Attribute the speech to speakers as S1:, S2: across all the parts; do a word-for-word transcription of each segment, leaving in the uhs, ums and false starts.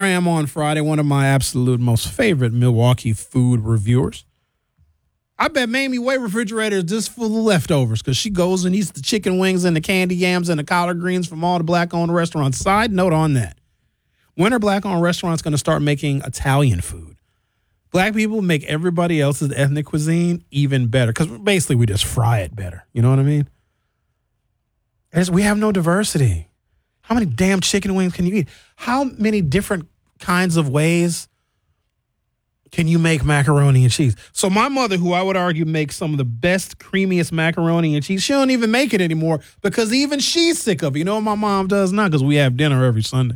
S1: Graham on Friday, one of my absolute most favorite Milwaukee food reviewers. I bet Mamie Way refrigerator is just full of leftovers because she goes and eats the chicken wings and the candy yams and the collard greens from all the black-owned restaurants. Side note on that. When are black-owned restaurants going to start making Italian food? Black people make everybody else's ethnic cuisine even better because basically we just fry it better. You know what I mean? As we have no diversity. How many damn chicken wings can you eat? How many different kinds of ways can you make macaroni and cheese? So my mother, who I would argue makes some of the best, creamiest macaroni and cheese, she don't even make it anymore because even she's sick of it. You know what my mom does now? Because we have dinner every Sunday.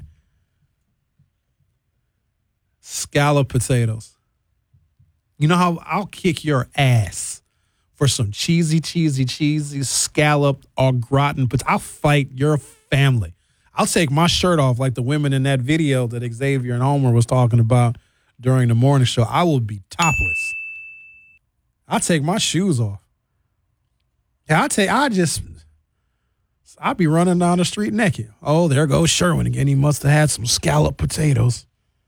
S1: Scallop potatoes. You know how I'll kick your ass for some cheesy, cheesy, cheesy scalloped au gratin potatoes. I'll fight your family. I'll take my shirt off like the women in that video that Xavier and Homer was talking about during the morning show. I will be topless. I'll take my shoes off. Yeah, I take. I just. I'll be running down the street naked. Oh, there goes Sherwin again. He must have had some scalloped potatoes.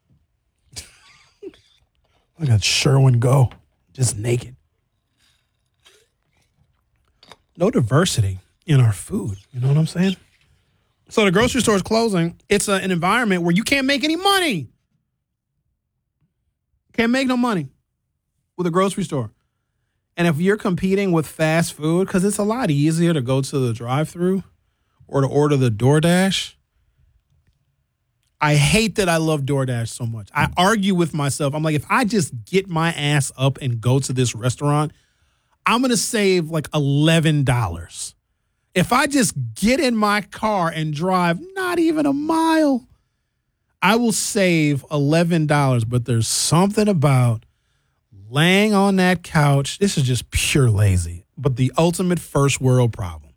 S1: Look at Sherwin go, just naked. No diversity in our food. You know what I'm saying? So the grocery store is closing. It's a, an environment where you can't make any money. Can't make no money with a grocery store. And if you're competing with fast food, because it's a lot easier to go to the drive-thru or to order the DoorDash. I hate that I love DoorDash so much. I argue with myself. I'm like, if I just get my ass up and go to this restaurant, I'm going to save like eleven dollars. If I just get in my car and drive not even a mile, I will save eleven dollars. But there's something about laying on that couch. This is just pure lazy, but the ultimate first world problem.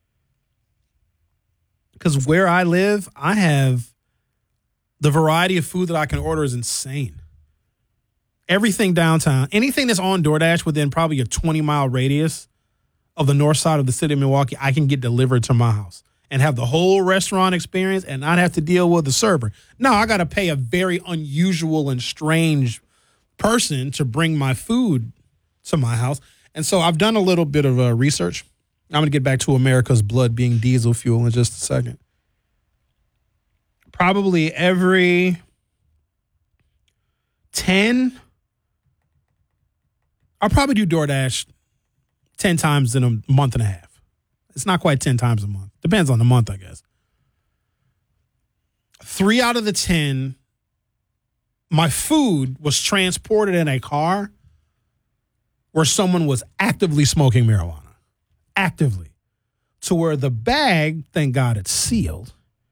S1: Because where I live, I have the variety of food that I can order is insane. Everything downtown, anything that's on DoorDash within probably a twenty-mile radius of the north side of the city of Milwaukee, I can get delivered to my house and have the whole restaurant experience and not have to deal with the server. No, I got to pay a very unusual and strange person to bring my food to my house. And so I've done a little bit of uh, research. I'm going to get back to America's blood being diesel fuel in just a second. Probably every ten, I'll probably do DoorDash ten times in a month and a half. It's not quite ten times a month. Depends on the month, I guess. Three out of the ten, my food was transported in a car where someone was actively smoking marijuana. Actively. To where the bag, thank God it's sealed,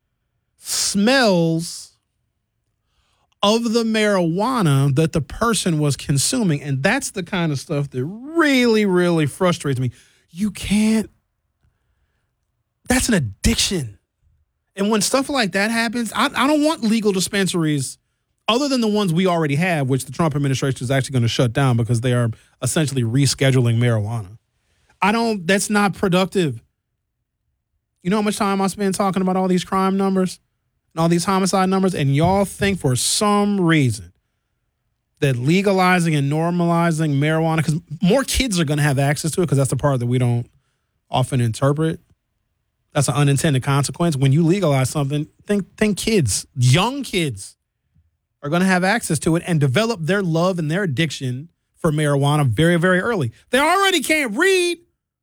S1: smells of the marijuana that the person was consuming. And that's the kind of stuff that really, really frustrates me. You can't, that's an addiction. And when stuff like that happens, I, I don't want legal dispensaries other than the ones we already have, which the Trump administration is actually going to shut down because they are essentially rescheduling marijuana. I don't, that's not productive. You know how much time I spend talking about all these crime numbers and all these homicide numbers, and y'all think for some reason that legalizing and normalizing marijuana, because more kids are going to have access to it, because that's the part that we don't often interpret. That's an unintended consequence. When you legalize something, think think kids, young kids are going to have access to it and develop their love and their addiction for marijuana very, very early. They already can't read.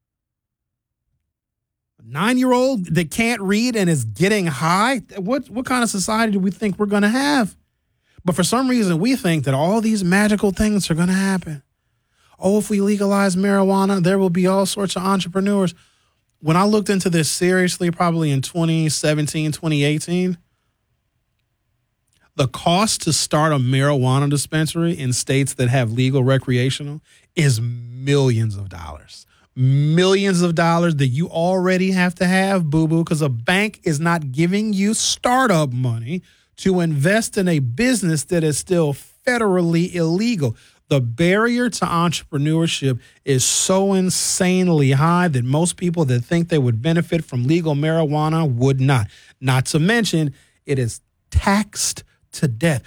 S1: Nine-year-old that can't read and is getting high? What what kind of society do we think we're going to have? But for some reason, we think that all these magical things are going to happen. Oh, if we legalize marijuana, there will be all sorts of entrepreneurs. When I looked into this seriously, probably in twenty seventeen, twenty eighteen, the cost to start a marijuana dispensary in states that have legal recreational is millions of dollars. Millions of dollars that you already have to have, boo-boo, because a bank is not giving you startup money to invest in a business that is still federally illegal. The barrier to entrepreneurship is so insanely high that most people that think they would benefit from legal marijuana would not. Not to mention, it is taxed to death.